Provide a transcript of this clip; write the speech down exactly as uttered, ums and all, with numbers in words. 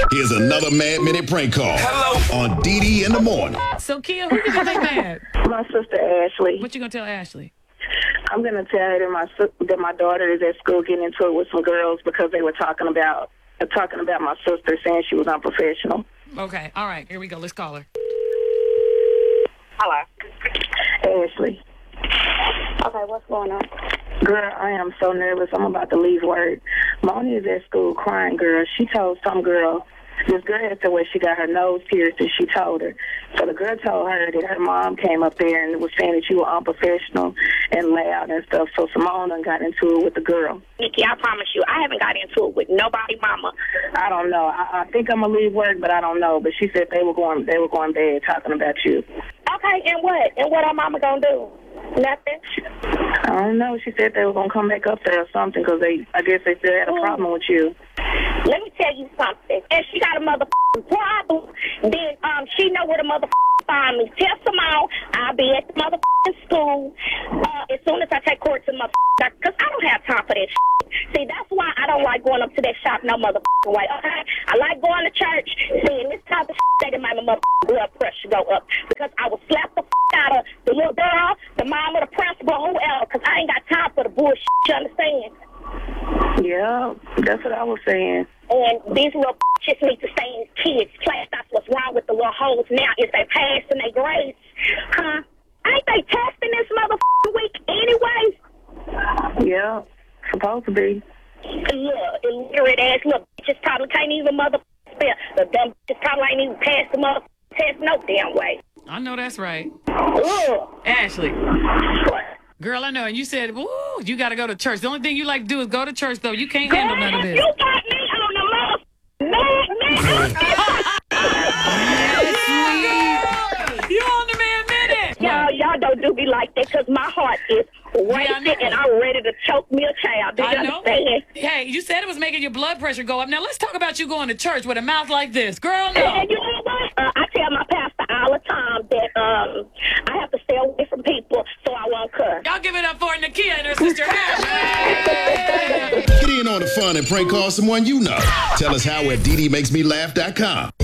Here's another Mad Minute prank call. Hello. On Dee Dee in the morning. So, Kia, who you gonna make mad? My sister Ashley. What you gonna tell Ashley? I'm gonna tell her that my sis- that my daughter is at school getting into it with some girls because they were talking about uh, talking about my sister, saying she was unprofessional. Okay, all right, here we go. Let's call her. Hello. Ashley. Okay, what's going on? Girl, I am so nervous. I'm about to leave work. Moni is at school crying, girl. She told some girl, this girl had to where she got her nose pierced, and she told her. So the girl told her that her mom came up there and was saying that you were unprofessional and loud and stuff. So Simone done got into it with the girl. Nikki, I promise you, I haven't got into it with nobody, mama. I don't know. I, I think I'm gonna leave work, but I don't know. But she said they were going, they were going bad talking about you. Okay, and what? And what our mama gonna do? Nothing? I don't know. She said they were gonna come back up there or something because they, I guess they still had a problem with you. Let me tell you something. If she got a motherfucking problem, then um, she know where to motherfucking find me. Tell Simone I'll be at the motherfucking school uh, as soon as I take court to the motherfucking, because I don't have time for that shit. See, that's why I don't like going up to that shop no motherfucking way, okay? I like going to church, seeing this type of shit that make my motherfucking blood pressure go up, because I will slap the out of the little girl, the mom of the principal, whoever, because I ain't got time for the bullshit, you understand? Yeah, that's what I was saying. And these little bitches need to stay in kids' class. That's what's wrong with the little hoes now. If they pass in their grades, huh? Ain't they testing this motherfucking week anyways? Yeah, supposed to be. Look, illiterate ass little bitches probably can't even motherfucking spell. The dumb bitches probably ain't even passed the motherfucking test no damn way. I know that's right. Ugh. Ashley. What? Girl, I know. And you said, "Ooh, you got to go to church." The only thing you like to do is go to church, though. You can't Girl, handle none of this. You got me on the motherfucking man, Sweet. You on the man minute. Y'all, y'all don't do me like that, because my heart is racing yeah, and I'm ready to choke me a child. Do you I know. understand? Hey, you said it was making your blood pressure go up. Now, let's talk about you going to church with a mouth like this. Girl, no. And you know what? Uh, I tell my pastor all the time that um, I have to stay away from people so I won't cuss. Y'all give it up for Nakia and her sister Ashley. Get in on the fun and prank call someone you know. Tell us how at Dee Dee Makes Me Laugh dot com.